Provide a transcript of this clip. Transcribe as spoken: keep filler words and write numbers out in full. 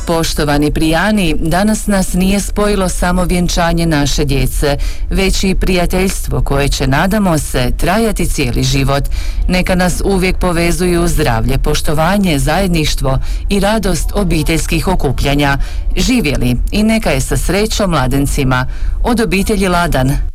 Poštovani prijani, danas nas nije spojilo samo vjenčanje naše djece, već i prijateljstvo koje će, nadamo se, trajati cijeli život. Neka nas uvijek povezuju zdravlje, poštovanje, zajedništvo i radost obiteljskih okupljanja. Živjeli i neka je sa srećom mladencima. Od obitelji Ladan,